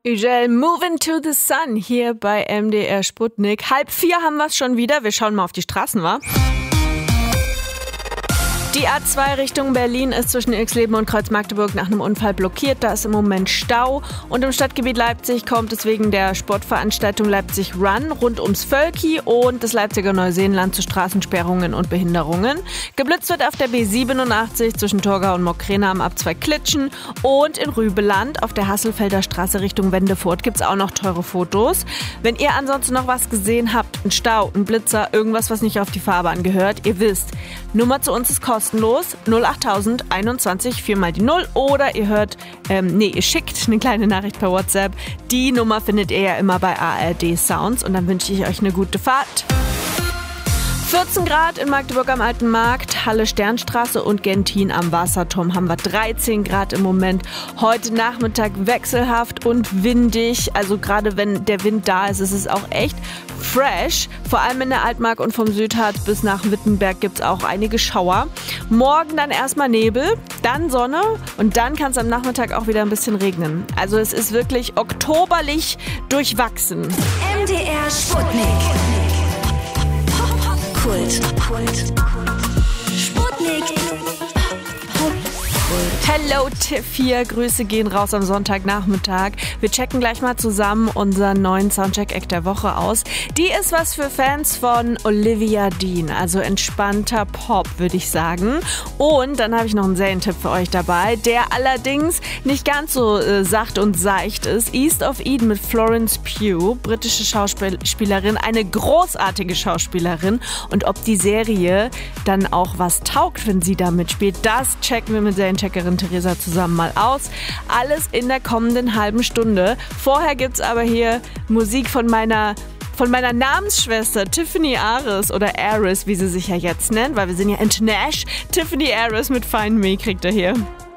Ugel, Moving to the Sun hier bei MDR Sputnik. 3:30 haben wir es schon wieder. Wir schauen mal auf die Straßen, wa? Die A2 Richtung Berlin ist zwischen Ilksleben und Kreuz-Magdeburg nach einem Unfall blockiert. Da ist im Moment Stau. Und im Stadtgebiet Leipzig kommt es wegen der Sportveranstaltung Leipzig Run rund ums Völki und das Leipziger Neuseenland zu Straßensperrungen und Behinderungen. Geblitzt wird auf der B87 zwischen Torgau und Mokkrena am Ab2 Klitschen. Und in Rübeland auf der Hasselfelder Straße Richtung Wendefurt gibt es auch noch teure Fotos. Wenn ihr ansonsten noch was gesehen habt, ein Stau, ein Blitzer, irgendwas, was nicht auf die Fahrbahn gehört, ihr wisst, Nummer zu uns ist kostenlos 08000 21 4 mal die 0 oder ihr ihr schickt eine kleine Nachricht per WhatsApp. Die Nummer findet ihr ja immer bei ARD Sounds und dann wünsche ich euch eine gute Fahrt. 14 Grad in Magdeburg am Alten Markt, Halle Sternstraße und Gentin am Wasserturm haben wir 13 Grad im Moment. Heute Nachmittag wechselhaft und windig, also gerade wenn der Wind da ist, ist es auch echt fresh. Vor allem in der Altmark und vom Südharz bis nach Wittenberg gibt es auch einige Schauer. Morgen dann erstmal Nebel, dann Sonne und dann kann es am Nachmittag auch wieder ein bisschen regnen. Also es ist wirklich oktoberlich durchwachsen. MDR Sputnik. Sputnik. Hello Tiff hier, Grüße gehen raus am Sonntagnachmittag. Wir checken gleich mal zusammen unseren neuen Soundcheck-Act der Woche aus. Die ist was für Fans von Olivia Dean, also entspannter Pop, würde ich sagen. Und dann habe ich noch einen Serientipp für euch dabei, der allerdings nicht ganz so sacht und seicht ist. East of Eden mit Florence Pugh, britische Schauspielerin, eine großartige Schauspielerin. Und ob die Serie dann auch was taugt, wenn sie da mitspielt, das checken wir mit Seriencheckerin Theresa zusammen mal aus. Alles in der kommenden halben Stunde. Vorher gibt's aber hier Musik von meiner Namensschwester Tiffany Aris oder Aris, wie sie sich ja jetzt nennt, weil wir sind ja international. Tiffany Aris mit Find Me kriegt ihr hier.